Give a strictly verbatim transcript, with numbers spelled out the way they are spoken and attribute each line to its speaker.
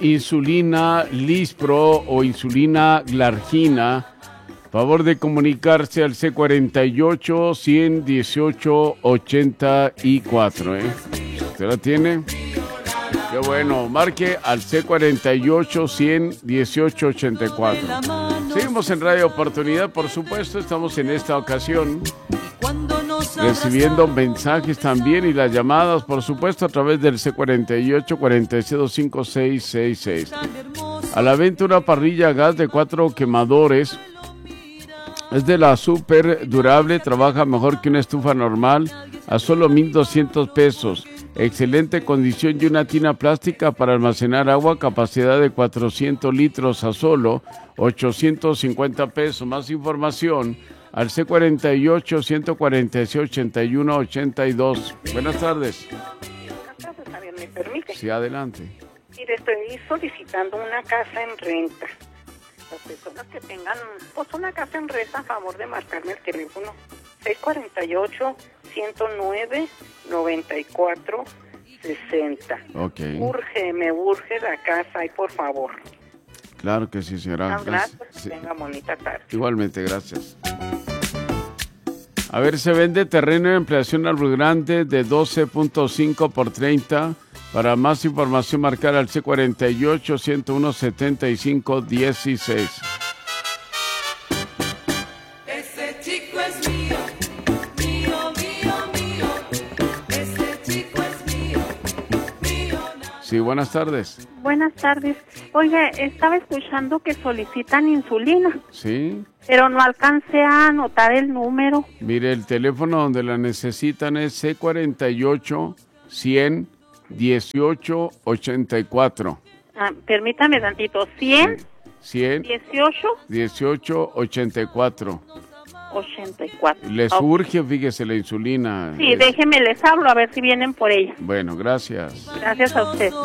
Speaker 1: insulina Lispro o insulina Glargina. Favor de comunicarse al C cuarenta y ocho, cien, dieciocho, ochenta y cuatro. ¿eh? ¿Usted la tiene? Qué bueno. Marque al C cuarenta y ocho, cien, dieciocho, ochenta y cuatro. Seguimos en Radio Oportunidad, por supuesto. Estamos en esta ocasión recibiendo mensajes también y las llamadas, por supuesto, a través del C cuarenta y ocho, cuarenta y seis, cinco seis seis seis. A la venta una parrilla a gas de cuatro quemadores. Es de la super durable, trabaja mejor que una estufa normal, a solo mil doscientos pesos. Excelente condición y una tina plástica para almacenar agua, capacidad de cuatrocientos litros a solo ochocientos cincuenta pesos. Más información al C cuarenta y ocho, ciento cuarenta y seis, ochenta y uno, ochenta y dos. Buenas tardes.
Speaker 2: Buenas tardes, Javier, ¿me permite?
Speaker 1: Sí, adelante.
Speaker 2: Mire, estoy solicitando una casa en renta. Las personas que tengan pues una casa en renta, a favor de marcarme el teléfono seis cuarenta y ocho, ciento nueve, noventa y cuatro, sesenta.
Speaker 1: Ok.
Speaker 2: Urge, me urge la casa ahí, por favor.
Speaker 1: Claro que sí, señora.
Speaker 2: Muchas gracias,
Speaker 1: Sí.
Speaker 2: tenga bonita tarde.
Speaker 1: Igualmente, gracias. A ver, se vende terreno de ampliación al Río Grande de doce punto cinco por treinta. Para más información, marcar al C cuarenta y ocho, ciento uno, setenta y cinco, dieciséis.
Speaker 3: Ese chico es mío, mío, mío, mío. Ese chico es mío, mío.
Speaker 1: Sí, buenas tardes.
Speaker 4: Buenas tardes. Oye, estaba escuchando que solicitan insulina,
Speaker 1: Sí.
Speaker 4: pero no alcancé a anotar el número.
Speaker 1: Mire, el teléfono donde la necesitan es C cuarenta y ocho, cien, dieciocho, ochenta y cuatro.
Speaker 4: Ah, permítame tantito. cien,
Speaker 1: cien,
Speaker 4: dieciocho,
Speaker 1: dieciocho, ochenta y cuatro.
Speaker 4: ochenta y cuatro.
Speaker 1: Les
Speaker 4: Ok.
Speaker 1: urge, fíjese, la insulina.
Speaker 4: Sí,
Speaker 1: Es-
Speaker 4: déjeme, les hablo a ver si vienen por ella.
Speaker 1: Bueno, gracias.
Speaker 4: Gracias a usted.